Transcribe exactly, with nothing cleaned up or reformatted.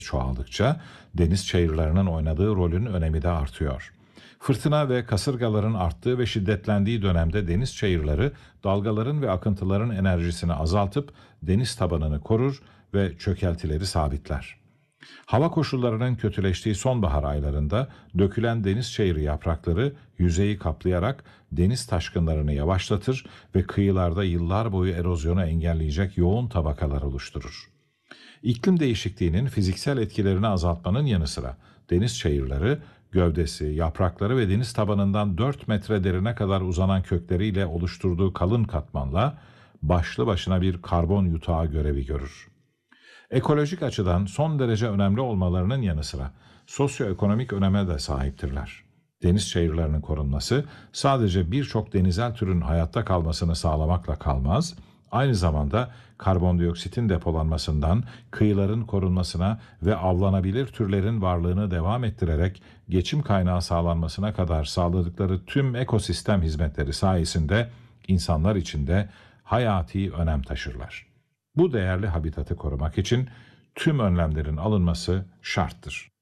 çoğaldıkça deniz çayırlarının oynadığı rolün önemi de artıyor. Fırtına ve kasırgaların arttığı ve şiddetlendiği dönemde deniz çayırları dalgaların ve akıntıların enerjisini azaltıp deniz tabanını korur ve çökeltileri sabitler. Hava koşullarının kötüleştiği sonbahar aylarında dökülen deniz çayırı yaprakları yüzeyi kaplayarak deniz taşkınlarını yavaşlatır ve kıyılarda yıllar boyu erozyonu engelleyecek yoğun tabakalar oluşturur. İklim değişikliğinin fiziksel etkilerini azaltmanın yanı sıra deniz çayırları, gövdesi, yaprakları ve deniz tabanından dört metre derine kadar uzanan kökleriyle oluşturduğu kalın katmanla başlı başına bir karbon yutağı görevi görür. Ekolojik açıdan son derece önemli olmalarının yanı sıra sosyoekonomik öneme de sahiptirler. Deniz çayırlarının korunması sadece birçok denizel türün hayatta kalmasını sağlamakla kalmaz, aynı zamanda karbondioksitin depolanmasından kıyıların korunmasına ve avlanabilir türlerin varlığını devam ettirerek geçim kaynağı sağlanmasına kadar sağladıkları tüm ekosistem hizmetleri sayesinde insanlar için de hayati önem taşırlar. Bu değerli habitatı korumak için tüm önlemlerin alınması şarttır.